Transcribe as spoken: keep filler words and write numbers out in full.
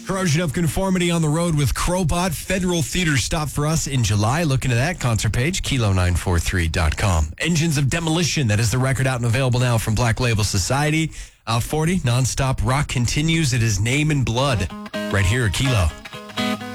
Corrosion of Conformity on the road with Crowbot. Federal Theater stop for us in July. Look into that concert page, kilo nine four three dot com. Engines of Demolition, that is the record out and available now from Black Label Society. Out forty, nonstop rock continues. It is Name and Blood right here at Kilo.